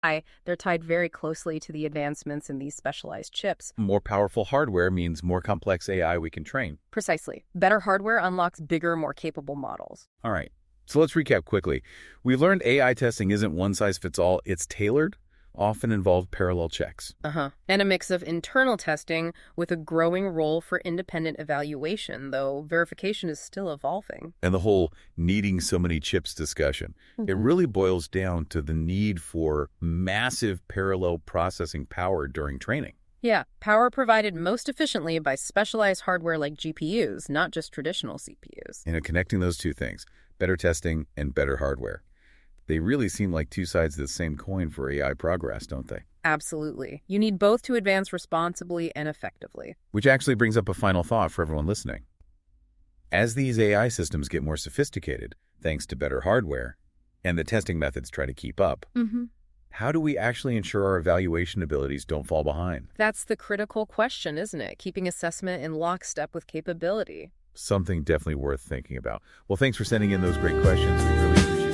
They're tied very closely to the advancements in these specialized chips. More powerful hardware means more complex AI we can train. Precisely. Better hardware unlocks bigger, more capable models. All right, so let's recap quickly. We learned AI testing isn't one size fits all. It's tailored, often involved parallel checks. And a mix of internal testing with a growing role for independent evaluation, though verification is still evolving. And the whole needing so many chips discussion, it really boils down to the need for massive parallel processing power during training. Yeah, power provided most efficiently by specialized hardware like GPUs, not just traditional CPUs. Connecting those two things, better testing and better hardware. They really seem like two sides of the same coin for AI progress, don't they? Absolutely. You need both to advance responsibly and effectively. Which actually brings up a final thought for everyone listening. As these AI systems get more sophisticated, thanks to better hardware, and the testing methods try to keep up, how do we actually ensure our evaluation abilities don't fall behind? That's the critical question, isn't it? Keeping assessment in lockstep with capability. Something definitely worth thinking about. Well, thanks for sending in those great questions. We really